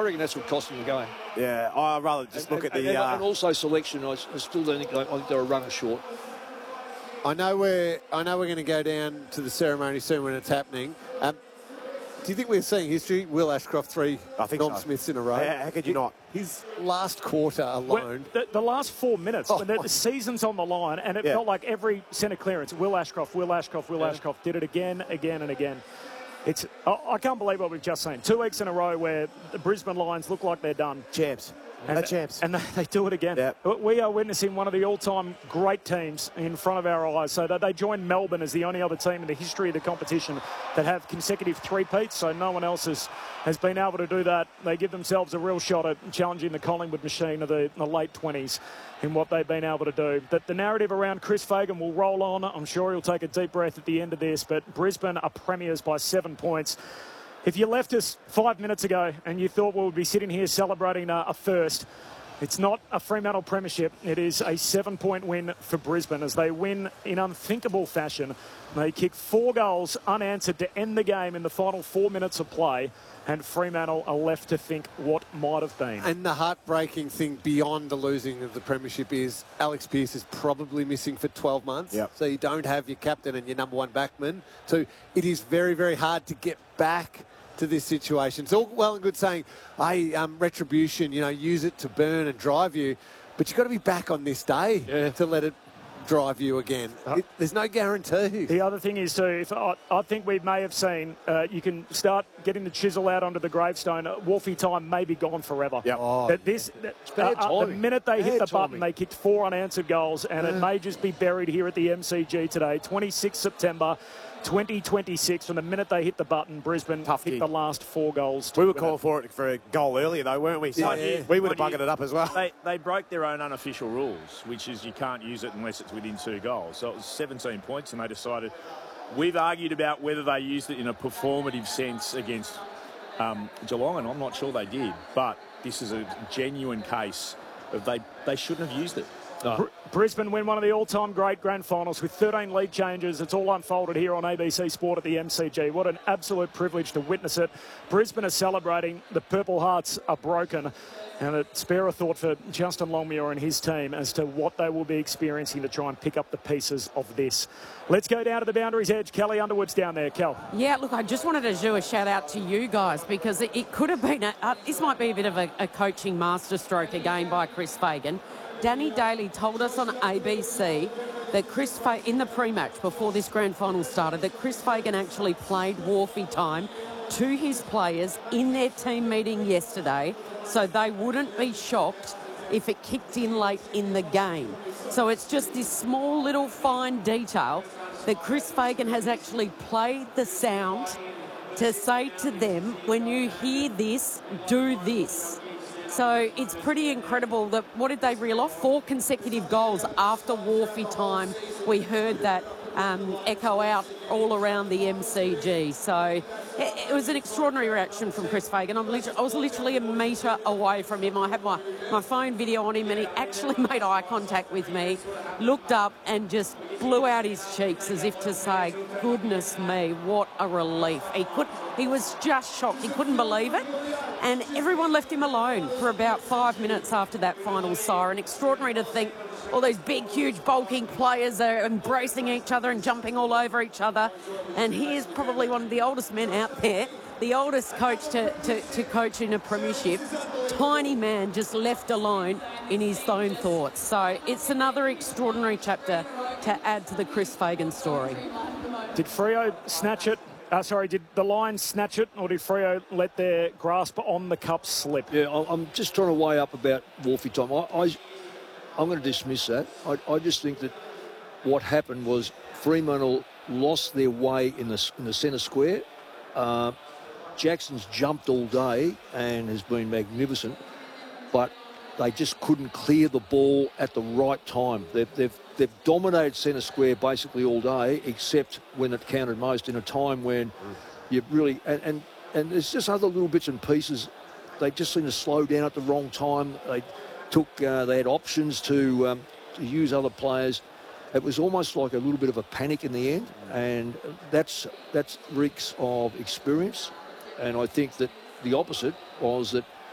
reckon that's what cost them the game. Yeah, I'd rather just look at the... And also selection, I still don't think... I think they're a runner short. I know we're going to go down to the ceremony soon when it's happening. Do you think we're seeing history? Will Ashcroft 3 Norm Smiths in a row? How could you not? His last quarter alone. The last 4 minutes, when the season's on the line, and it felt like every centre clearance, Will Ashcroft did it again and again. I can't believe what we've just seen. 2 weeks in a row where the Brisbane Lions look like they're done. Champs. They're champs. And they do it again. Yep. We are witnessing one of the all-time great teams in front of our eyes. So they join Melbourne as the only other team in the history of the competition that have consecutive three-peats. So no one else has been able to do that. They give themselves a real shot at challenging the Collingwood machine of the late 20s in what they've been able to do. The narrative around Chris Fagan will roll on. I'm sure he'll take a deep breath at the end of this. But Brisbane are premiers by 7 points. If you left us 5 minutes ago and you thought we would be sitting here celebrating a first, it's not a Fremantle premiership. It is a 7-point win for Brisbane as they win in unthinkable fashion. They kick 4 goals unanswered to end the game in the final 4 minutes of play, and Fremantle are left to think what might have been. And the heartbreaking thing beyond the losing of the premiership is Alex Pearce is probably missing for 12 months. Yep. So you don't have your captain and your number one backman. So it is very, very hard to get back to this situation. It's all well and good saying, hey, retribution, use it to burn and drive you, but you've got to be back on this day to let it drive you again. There's no guarantee. The other thing is, too, I think we may have seen, you can start getting the chisel out onto the gravestone. Wolfie time may be gone forever. Yep. The minute they hit the button, they kicked 4 unanswered goals, and it may just be buried here at the MCG today. 26 September 2026, from the minute they hit the button, Brisbane hit the last 4 goals. We were calling for a goal earlier, though, weren't we? So we would have buggered it up as well. They broke their own unofficial rules, which is you can't use it unless it's within 2 goals. So it was 17 points, and they decided... We've argued about whether they used it in a performative sense against Geelong, and I'm not sure they did. But this is a genuine case of they shouldn't have used it. No. Brisbane win one of the all-time great grand finals with 13 lead changes. It's all unfolded here on ABC Sport at the MCG. What an absolute privilege to witness it. Brisbane are celebrating. The Purple Hearts are broken. And a spare a thought for Justin Longmuir and his team as to what they will be experiencing to try and pick up the pieces of this. Let's go down to the Boundaries Edge. Kelly Underwood's down there. Kel. Yeah, look, I just wanted to do a shout-out to you guys because it could have been... this might be a bit of a coaching masterstroke again by Chris Fagan. Danny Daly told us on ABC that in the pre-match before this grand final started, that Chris Fagan actually played Wharfie time to his players in their team meeting yesterday, so they wouldn't be shocked if it kicked in late in the game. So it's just this small little fine detail that Chris Fagan has actually played the sound to say to them, when you hear this, do this. So it's pretty incredible that, what did they reel off? 4 consecutive goals after Wharfie time. We heard that echo out all around the MCG. So it was an extraordinary reaction from Chris Fagan. I was literally a metre away from him. I had my phone video on him, and he actually made eye contact with me, looked up and just blew out his cheeks as if to say, goodness me, what a relief. He was just shocked. He couldn't believe it. And everyone left him alone for about 5 minutes after that final siren. Extraordinary to think all those big, huge, bulking players are embracing each other and jumping all over each other. And here's probably one of the oldest men out there, the oldest coach to coach in a premiership. Tiny man just left alone in his own thoughts. So it's another extraordinary chapter to add to the Chris Fagan story. Did Freo snatch it? Did the Lions snatch it, or did Freo let their grasp on the cup slip? Yeah, I'm just trying to weigh up about Wharfie time. I'm going to dismiss that. I just think that what happened was Fremantle lost their way in the centre square. Jackson's jumped all day and has been magnificent, but they just couldn't clear the ball at the right time. They've dominated centre square basically all day, except when it counted most, in a time when you really... And there's just other little bits and pieces. They just seem to slow down at the wrong time. They had options to use other players. It was almost like a little bit of a panic in the end, and that's reeks of experience. And I think that the opposite was that